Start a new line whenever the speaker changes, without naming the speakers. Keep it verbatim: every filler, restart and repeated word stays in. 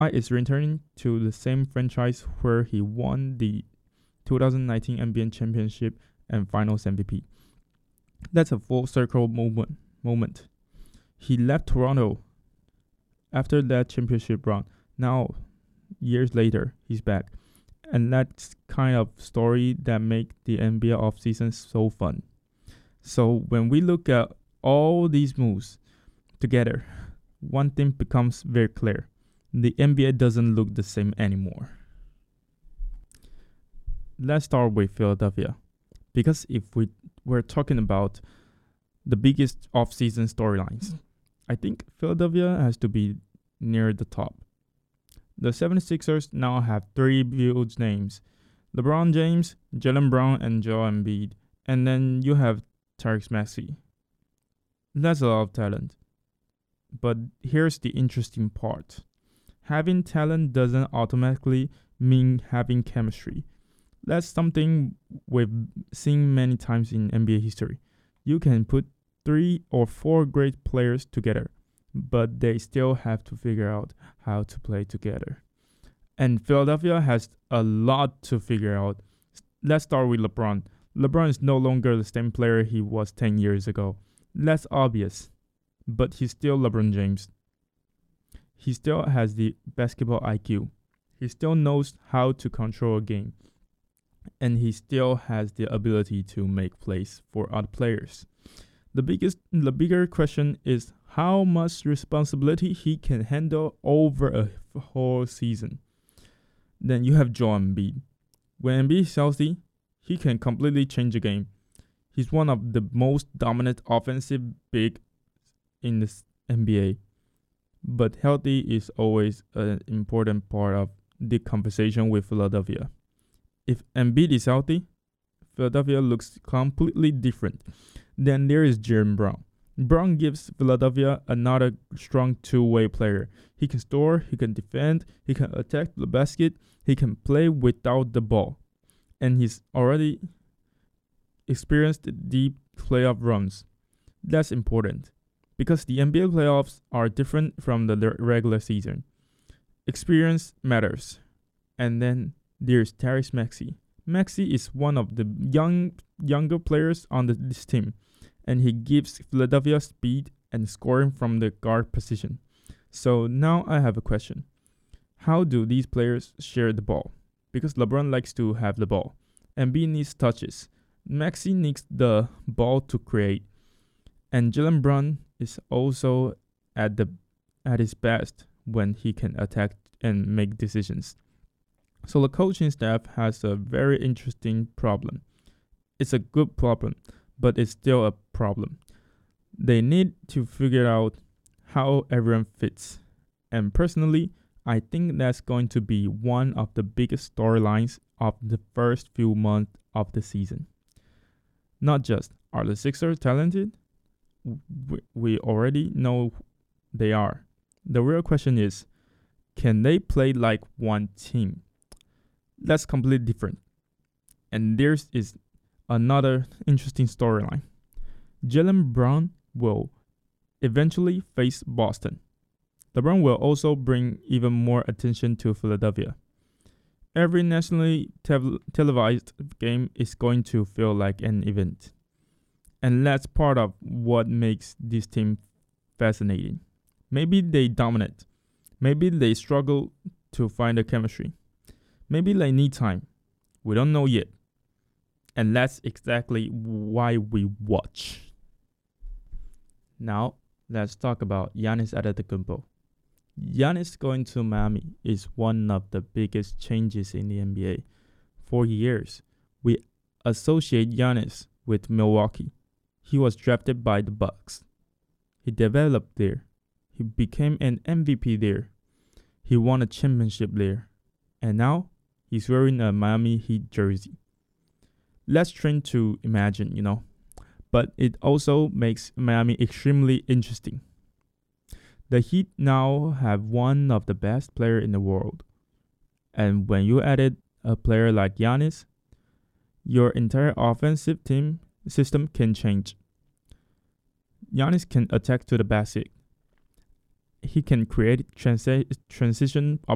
Kawhi is returning to the same franchise where he won the twenty nineteen N B A championship and Finals M V P. That's a full circle moment. Moment. He left Toronto after that championship run. Now, years later, he's back, and that's kind of story that make the N B A offseason so fun. So when we look at all these moves together, one thing becomes very clear: the N B A doesn't look the same anymore. Let's start with Philadelphia, because if we were talking about the biggest offseason storylines, I think Philadelphia has to be near the top. The seventy-sixers now have three huge names: LeBron James, Jaylen Brown, and Joel Embiid. And then you have Tyrese Maxey. That's a lot of talent. But here's the interesting part. Having talent doesn't automatically mean having chemistry. That's something we've seen many times in N B A history. You can put three or four great players together, but they still have to figure out how to play together. And Philadelphia has a lot to figure out. Let's start with LeBron. LeBron is no longer the same player he was ten years ago. That's obvious, but he's still LeBron James. He still has the basketball I Q. He still knows how to control a game. And he still has the ability to make plays for other players. The biggest, the bigger question is how much responsibility he can handle over a whole season. Then you have Joel Embiid. When Embiid is healthy, he can completely change the game. He's one of the most dominant offensive big in the N B A. But healthy is always an important part of the conversation with Philadelphia. If Embiid is healthy, Philadelphia looks completely different. Then there is Jaylen Brown. Brown gives Philadelphia another strong two-way player. He can score, he can defend, he can attack the basket, he can play without the ball. And he's already experienced deep playoff runs. That's important because the N B A playoffs are different from the regular season. Experience matters. And then there's Tyrese Maxey. Maxey is one of the young younger players on the, this team, and he gives Philadelphia speed and scoring from the guard position. So now I have a question. How do these players share the ball? Because LeBron likes to have the ball. Embiid needs touches. Maxey needs the ball to create. And Jaylen Brown is also at the at his best when he can attack and make decisions. So the coaching staff has a very interesting problem. It's a good problem, but it's still a problem. They need to figure out how everyone fits. And personally, I think that's going to be one of the biggest storylines of the first few months of the season. Not just, are the Sixers talented? We already know they are. The real question is, can they play like one team? That's completely different. And there is another interesting storyline. Jaylen Brown will eventually face Boston. LeBron will also bring even more attention to Philadelphia. Every nationally te- televised game is going to feel like an event. And that's part of what makes this team fascinating. Maybe they dominate. Maybe they struggle to find a chemistry. Maybe they need time. We don't know yet. And that's exactly why we watch. Now, let's talk about Giannis Antetokounmpo. Giannis going to Miami is one of the biggest changes in the N B A. For years, we associate Giannis with Milwaukee. He was drafted by the Bucks. He developed there. He became an M V P there. He won a championship there. And now, he's wearing a Miami Heat jersey. Let's try to imagine, you know. But it also makes Miami extremely interesting. The Heat now have one of the best players in the world. And when you added a player like Giannis, your entire offensive team system can change. Giannis can attack to the basket. He can create transi- transition